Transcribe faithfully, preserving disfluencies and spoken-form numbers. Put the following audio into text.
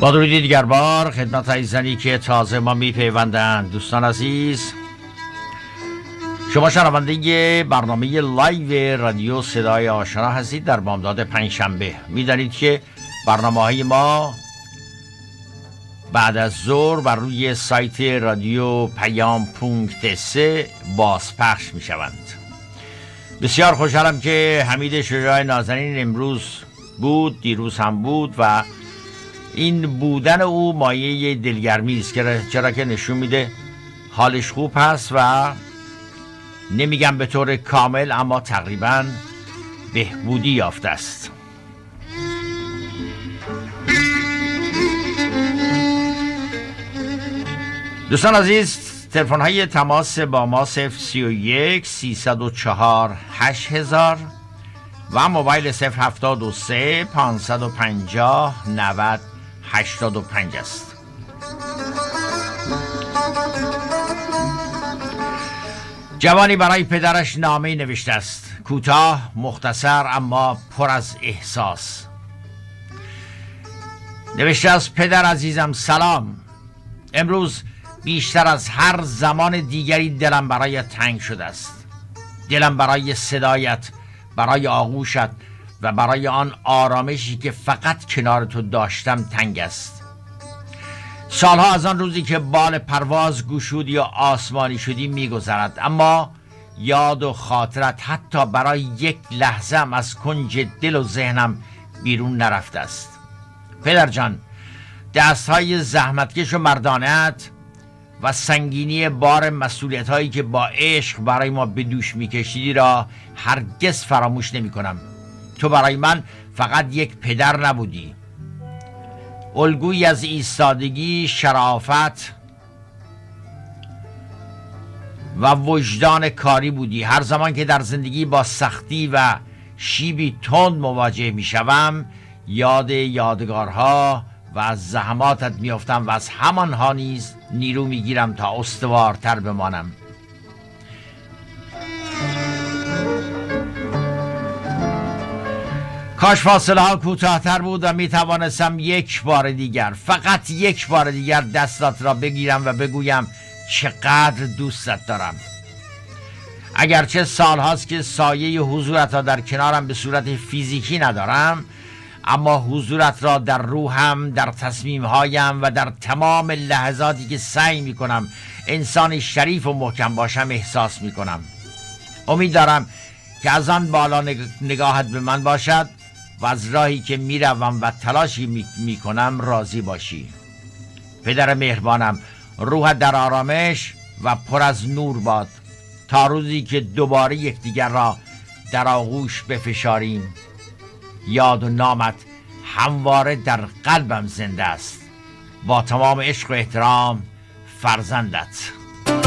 با درودی دیگر بار خدمت عزیزانی که تازه ما میپیوندند. دوستان عزیز، شما شنونده برنامه لایو رادیو صدای آشنا هستید. در بامداد پنجشنبه میدانید که برنامه‌های ما بعد از ظهر بر روی سایت رادیو پیام پونکت سه بازپخش میشوند. بسیار خوشحالم که حمید شجاع نازنین امروز بود، دیروز هم بود و این بودن او مایه دلگرمی است، چرا که نشون میده حالش خوب هست و نمیگم به طور کامل اما تقریبا بهبودی یافته است. دوستان عزیز، تلفن های تماس با ما صفر سی و یک سیصد و چهار هشت هزار و موبایل صفر هفتاد و سه پانصد و پنجاه نود هشتاد و پنج است. جوانی برای پدرش نامه نوشته است، کوتاه، مختصر اما پر از احساس. نوشته است: پدر عزیزم سلام. امروز بیشتر از هر زمان دیگری دلم برایت تنگ شده است. دلم برای صدایت، برای آغوشت و برای آن آرامشی که فقط کنار تو داشتم تنگ است. سالها از آن روزی که بال پرواز گشودی یا آسمانی شدی میگذرد، اما یاد و خاطرت حتی برای یک لحظه هم از کنج دل و ذهنم بیرون نرفته است. پدر جان، دستهای زحمتکش و مردانت و سنگینی بار مسئولیت هایی که با عشق برای ما به دوش میکشیدی را هرگز فراموش نمی کنم. تو برای من فقط یک پدر نبودی، الگویی از ایستادگی، شرافت و وجدان کاری بودی. هر زمان که در زندگی با سختی و شیبی تند مواجه می شوم، یاد یادگارها و از زحماتت می افتم و از همانها نیز نیرو می گیرم تا استوارتر بمانم. کاش فاصله ها کوتاه‌تر بود و می توانستم یک بار دیگر، فقط یک بار دیگر دستات را بگیرم و بگویم چقدر دوستت دارم. اگرچه سال هاست که سایه حضورت را در کنارم به صورت فیزیکی ندارم، اما حضورت را در روحم، در تصمیم هایم و در تمام لحظاتی که سعی می کنم انسان شریف و محکم باشم احساس می کنم. امید دارم که از آن بالا نگاهت به من باشد و از راهی که می روم و تلاشی می, می کنم راضی باشی. پدر مهربانم، روحت در آرامش و پر از نور باد تا روزی که دوباره یکدیگر را در آغوش بفشاریم. یاد و نامت همواره در قلبم زنده است. با تمام عشق و احترام، فرزندت.